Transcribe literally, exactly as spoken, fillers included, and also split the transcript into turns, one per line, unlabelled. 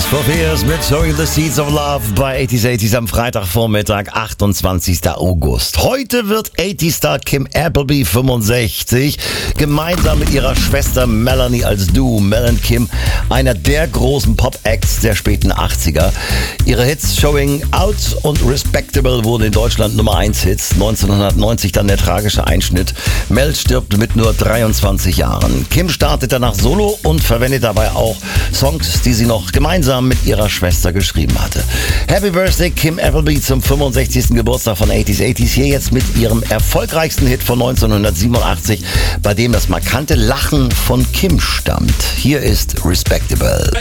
for Fears mit Sowing the Seeds of Love bei achtziger achtziger am Freitagvormittag, achtundzwanzigster August. Heute wird achtziger-Star Kim Appleby fünfundsechzig, gemeinsam mit ihrer Schwester Melanie als Duo Mel and Kim, einer der großen Pop-Acts der späten achtziger. Ihre Hits Showing Out und Respectable wurden in Deutschland Nummer eins Hits. neunzehnhundertneunzig dann der tragische Einschnitt. Mel stirbt mit nur dreiundzwanzig Jahren. Kim startet danach solo und verwendet dabei auch Songs, die sie noch gemeinsam mit ihrer Schwester geschrieben hatte. Happy Birthday Kim Appleby zum fünfundsechzigsten Geburtstag von achtziger achtziger. Hier jetzt mit ihrem erfolgreichsten Hit von neunzehnhundertsiebenundachtzig, bei dem das markante Lachen von Kim stammt. Hier ist Respectable.